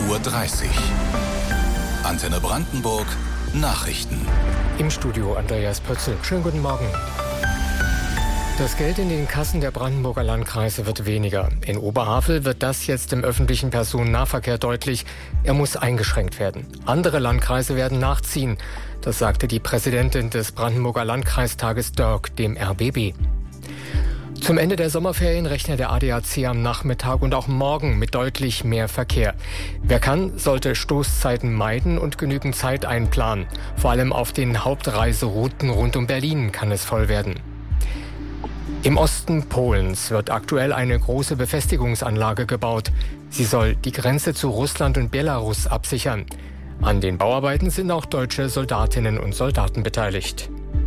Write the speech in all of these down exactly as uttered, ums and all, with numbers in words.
Uhr dreißig. Antenne Brandenburg, Nachrichten. Im Studio Andreas Pötzl. Schönen guten Morgen. Das Geld in den Kassen der Brandenburger Landkreise wird weniger. In Oberhavel wird das jetzt im öffentlichen Personennahverkehr deutlich. Er muss eingeschränkt werden. Andere Landkreise werden nachziehen. Das sagte die Präsidentin des Brandenburger Landkreistages Dörk dem R B B. Zum Ende der Sommerferien rechnet der A D A C am Nachmittag und auch morgen mit deutlich mehr Verkehr. Wer kann, sollte Stoßzeiten meiden und genügend Zeit einplanen. Vor allem auf den Hauptreiserouten rund um Berlin kann es voll werden. Im Osten Polens wird aktuell eine große Befestigungsanlage gebaut. Sie soll die Grenze zu Russland und Belarus absichern. An den Bauarbeiten sind auch deutsche Soldatinnen und Soldaten beteiligt.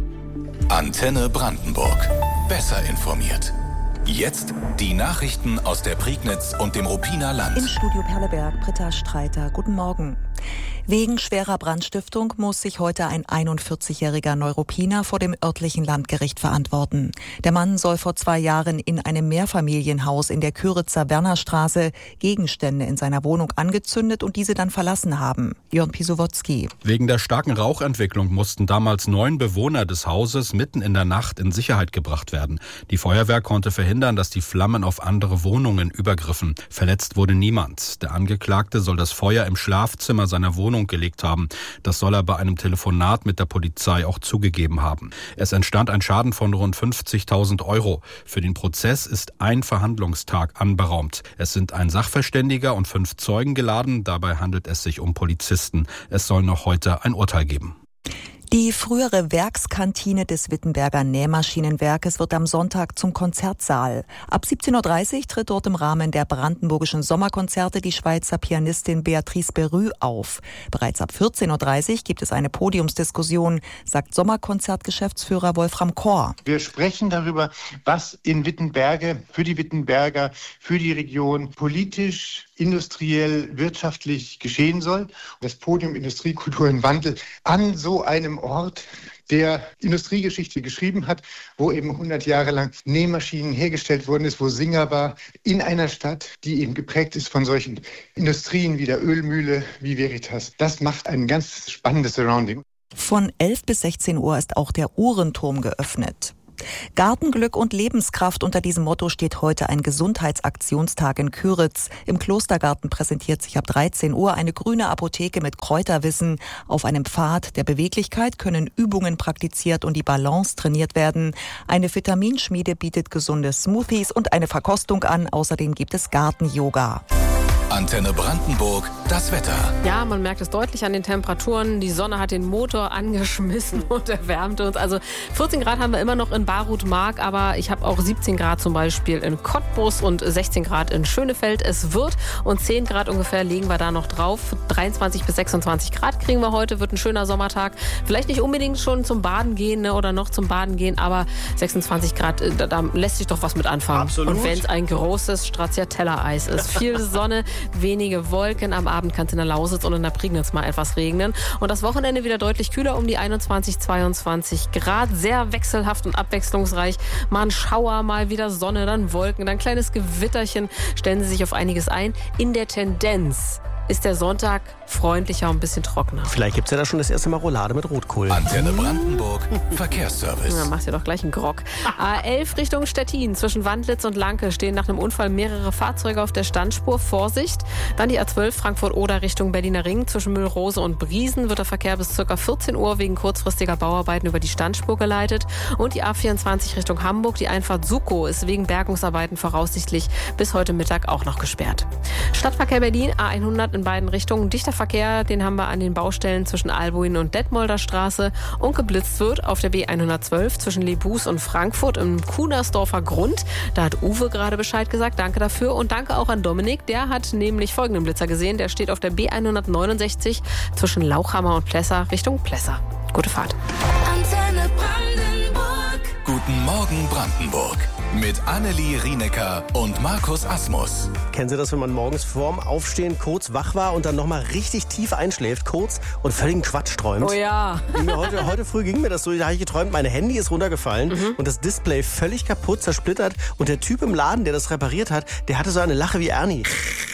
Antenne Brandenburg. Besser informiert. Jetzt die Nachrichten aus der Prignitz und dem Ruppiner Land. Im Studio Perleberg, Britta Streiter. Guten Morgen. Wegen schwerer Brandstiftung muss sich heute ein einundvierzigjähriger Neuruppiner vor dem örtlichen Landgericht verantworten. Der Mann soll vor zwei Jahren in einem Mehrfamilienhaus in der Küritzer Wernerstraße Gegenstände in seiner Wohnung angezündet und diese dann verlassen haben. Jörn Pisowotzki. Wegen der starken Rauchentwicklung mussten damals neun Bewohner des Hauses mitten in der Nacht in Sicherheit gebracht werden. Die Feuerwehr konnte verhindern, dass die Flammen auf andere Wohnungen übergriffen. Verletzt wurde niemand. Der Angeklagte soll das Feuer im Schlafzimmer seiner Wohnung gelegt haben. Das soll er bei einem Telefonat mit der Polizei auch zugegeben haben. Es entstand ein Schaden von rund fünfzigtausend Euro. Für den Prozess ist ein Verhandlungstag anberaumt. Es sind ein Sachverständiger und fünf Zeugen geladen. Dabei handelt es sich um Polizisten. Es soll noch heute ein Urteil geben. Die frühere Werkskantine des Wittenberger Nähmaschinenwerkes wird am Sonntag zum Konzertsaal. Ab siebzehn Uhr dreißig tritt dort im Rahmen der brandenburgischen Sommerkonzerte die Schweizer Pianistin Beatrice Berru auf. Bereits ab vierzehn Uhr dreißig gibt es eine Podiumsdiskussion, sagt Sommerkonzertgeschäftsführer Wolfram Kor. Wir sprechen darüber, was in Wittenberge, für die Wittenberger, für die Region politisch, industriell, wirtschaftlich geschehen soll. Das Podium Industrie, Kultur und Wandel an so einem Ort, der Industriegeschichte geschrieben hat, wo eben hundert Jahre lang Nähmaschinen hergestellt worden ist, wo Singer war, in einer Stadt, die eben geprägt ist von solchen Industrien wie der Ölmühle, wie Veritas. Das macht ein ganz spannendes Surrounding. Von elf bis sechzehn Uhr ist auch der Uhrenturm geöffnet. Gartenglück und Lebenskraft, unter diesem Motto steht heute ein Gesundheitsaktionstag in Küritz. Im Klostergarten präsentiert sich ab dreizehn Uhr eine grüne Apotheke mit Kräuterwissen. Auf einem Pfad der Beweglichkeit können Übungen praktiziert und die Balance trainiert werden. Eine Vitaminschmiede bietet gesunde Smoothies und eine Verkostung an. Außerdem gibt es Garten-Yoga. Antenne Brandenburg, das Wetter. Ja, man merkt es deutlich an den Temperaturen. Die Sonne hat den Motor angeschmissen und erwärmt uns. Also vierzehn Grad haben wir immer noch in Barut-Mark, aber ich habe auch siebzehn Grad zum Beispiel in Cottbus und sechzehn Grad in Schönefeld. Es wird und zehn Grad ungefähr legen wir da noch drauf. dreiundzwanzig bis sechsundzwanzig Grad kriegen wir heute, wird ein schöner Sommertag. Vielleicht nicht unbedingt schon zum Baden gehen, ne, oder noch zum Baden gehen, aber sechsundzwanzig Grad, da, da lässt sich doch was mit anfangen. Absolut. Und wenn es ein großes Stracciatella-Eis ist. Viel Sonne, wenige Wolken. Am Abend kann es in der Lausitz und in der Prignitz mal etwas regnen. Und das Wochenende wieder deutlich kühler, um die einundzwanzig, zweiundzwanzig Grad. Sehr wechselhaft und abwechslungsreich. Mal ein Schauer, mal wieder Sonne, dann Wolken, dann ein kleines Gewitterchen. Stellen Sie sich auf einiges ein. In der Tendenz ist der Sonntag freundlicher und ein bisschen trockener. Vielleicht gibt es ja da schon das erste Mal Roulade mit Rotkohl. Antenne Brandenburg, Verkehrsservice. Na, machst du doch gleich einen Grog. A elf Richtung Stettin. Zwischen Wandlitz und Lanke stehen nach einem Unfall mehrere Fahrzeuge auf der Standspur. Vorsicht. Dann die A zwölf Frankfurt-Oder Richtung Berliner Ring. Zwischen Mühlrose und Briesen wird der Verkehr bis ca. vierzehn Uhr wegen kurzfristiger Bauarbeiten über die Standspur geleitet. Und die A vierundzwanzig Richtung Hamburg. Die Einfahrt Sukow ist wegen Bergungsarbeiten voraussichtlich bis heute Mittag auch noch gesperrt. Stadtverkehr Berlin, A hundert in beiden Richtungen. Dichter Verkehr, den haben wir an den Baustellen zwischen Albuin und Detmolder Straße. Und geblitzt wird auf der B hundertzwölf zwischen Lebus und Frankfurt im Kunersdorfer Grund. Da hat Uwe gerade Bescheid gesagt. Danke dafür. Und danke auch an Dominik. Der hat nämlich folgenden Blitzer gesehen. Der steht auf der B hundertneunundsechzig zwischen Lauchhammer und Plessa Richtung Plessa. Gute Fahrt. Antenne Brandenburg. Guten Morgen Brandenburg. Mit Annelie Rienecker und Markus Asmus. Kennen Sie das, wenn man morgens vorm Aufstehen kurz wach war und dann nochmal richtig tief einschläft, kurz und völligen Quatsch träumt? Oh ja. Heute, heute früh ging mir das so, da habe ich geträumt, mein Handy ist runtergefallen mhm. und das Display völlig kaputt, zersplittert und der Typ im Laden, der das repariert hat, der hatte so eine Lache wie Ernie.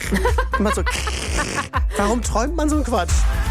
Immer so. Warum träumt man so einen Quatsch?